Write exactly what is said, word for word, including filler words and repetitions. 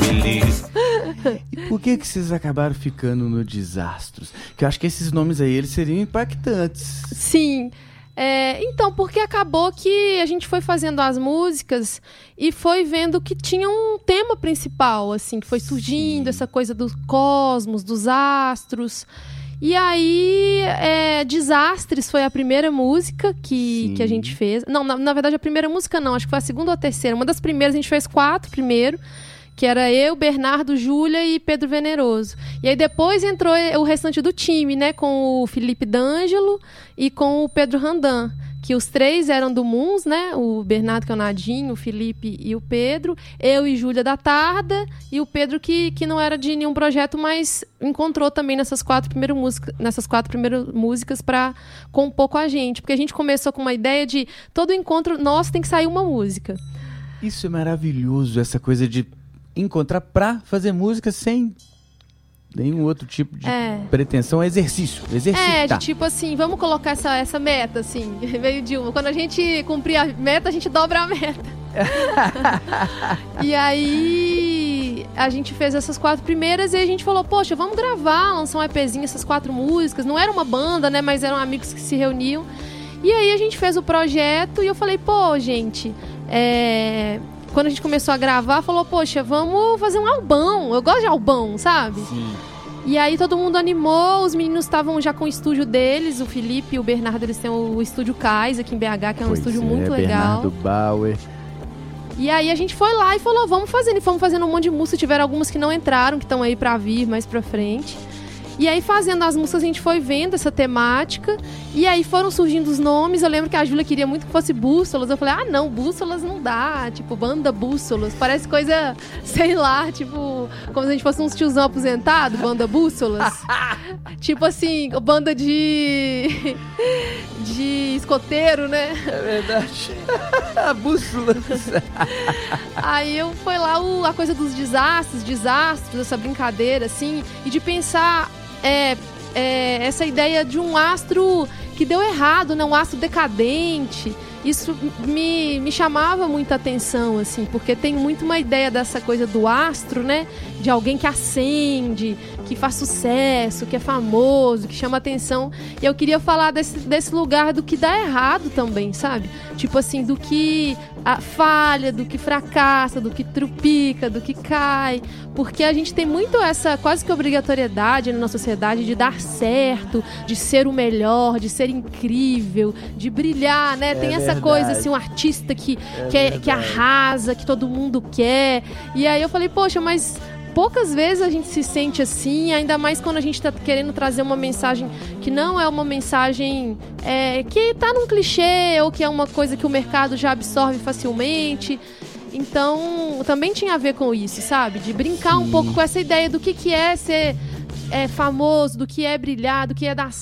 feliz. E por que que vocês acabaram ficando no Desastros? Que eu acho que esses nomes aí, eles seriam impactantes. Sim. É, então, porque acabou que a gente foi fazendo as músicas e foi vendo que tinha um tema principal, assim, que foi surgindo. Sim. Essa coisa do cosmos, dos astros. E aí, é, Desastres foi a primeira música que, que a gente fez. Não, na, na verdade, a primeira música não, acho que foi a segunda ou a terceira. Uma das primeiras, a gente fez quatro primeiro, que era eu, Bernardo, Júlia e Pedro Veneroso. E aí depois entrou o restante do time, né, com o Felipe D'Angelo e com o Pedro Randan, que os três eram do Moons, né, o Bernardo, que é o Nadinho, o Felipe e o Pedro, eu e Júlia da Tarda, e o Pedro que, que não era de nenhum projeto, mas encontrou também nessas quatro primeiras músicas, nessas quatro primeiras músicas para compor com a gente, porque a gente começou com uma ideia de todo encontro nosso tem que sair uma música. Isso é maravilhoso, essa coisa de encontrar pra fazer música sem nenhum outro tipo de é. pretensão, é exercício, exercitar. É, de tipo assim, vamos colocar essa, essa meta, assim, veio de uma. Quando a gente cumprir a meta, a gente dobra a meta. E aí, a gente fez essas quatro primeiras e a gente falou, poxa, vamos gravar, lançar um EPzinho, essas quatro músicas. Não era uma banda, né, mas eram amigos que se reuniam. E aí a gente fez o projeto e eu falei, pô, gente, é... quando a gente começou a gravar, falou, poxa, vamos fazer um albão. Eu gosto de albão, sabe? Sim. E aí todo mundo animou, os meninos estavam já com o estúdio deles, o Felipe e o Bernardo, eles têm o Estúdio Kais aqui em B H, que é um pois estúdio é, muito legal. Bernardo Bauer. E aí a gente foi lá e falou, vamos fazendo. E fomos fazendo um monte de música, tiveram algumas que não entraram, que estão aí pra vir mais pra frente. E aí, fazendo as músicas, a gente foi vendo essa temática. E aí foram surgindo os nomes. Eu lembro que a Júlia queria muito que fosse Bússolas. Eu falei, ah, não, Bússolas não dá. Tipo, banda Bússolas. Parece coisa, sei lá, tipo... como se a gente fosse uns tiozão aposentado, banda Bússolas. Tipo assim, banda de... de escoteiro, né? É verdade. A Bússolas. Aí eu foi lá o, a coisa dos desastres, desastros, essa brincadeira, assim. E de pensar... É, é, essa ideia de um astro que deu errado, né? Um astro decadente. Isso me, me chamava muita atenção, assim, porque tem muito uma ideia dessa coisa do astro, né? De alguém que acende, que faz sucesso, que é famoso, que chama atenção. E eu queria falar desse, desse lugar do que dá errado também, sabe? Tipo assim, do que a falha, do que fracassa, do que trupica, do que cai. Porque a gente tem muito essa quase que obrigatoriedade na sociedade de dar certo, de ser o melhor, de ser incrível, de brilhar, né? É tem essa verdade. coisa, assim, um artista que, é que, é, que arrasa, que todo mundo quer. E aí eu falei, poxa, mas... poucas vezes a gente se sente assim, ainda mais quando a gente está querendo trazer uma mensagem que não é uma mensagem é, que está num clichê ou que é uma coisa que o mercado já absorve facilmente. Então, também tinha a ver com isso, sabe? De brincar Sim. um pouco com essa ideia do que, que é ser é, famoso, do que é brilhar, do que é dar